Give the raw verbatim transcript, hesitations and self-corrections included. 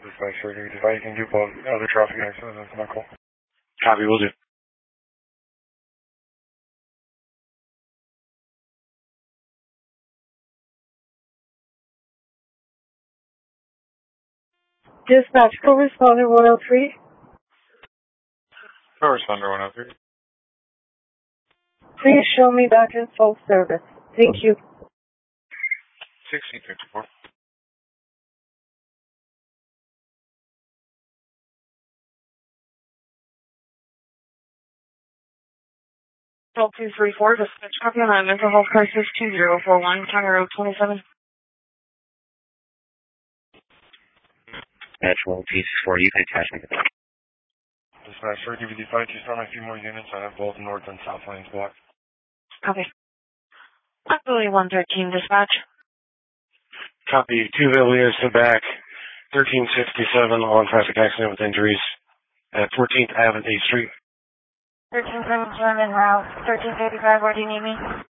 Dispatch for duty. If I can do both other traffic accidents, that's my call. Copy, will do. Dispatch, co-responder one oh three. Co-responder one oh three. Please show me back in full service. Thank you. sixteen fifty-four. twelve two three four, dispatch copy on that mental health crisis two zero four one, County Road twenty-seven. That's twelve two six four, you can attach me. Dispatch for D V D five, just on a few more units. I have both north and south lanes blocked. Copy. Possibly one thirteen, dispatch. Copy, two Villiers to back, thirteen sixty-seven on traffic accident with injuries at fourteenth Avenue Street. thirteen seventy-seven en route, thirteen fifty-five, where do you need me?